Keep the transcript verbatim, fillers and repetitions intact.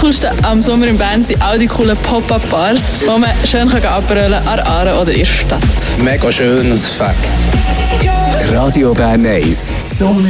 Coolste am Sommer in Bern sind all die coolen Pop-Up-Bars, wo man schön abrollen kann an der Aare oder in der Stadt. Mega schön und Fakt. Radio Bern eins. Sommer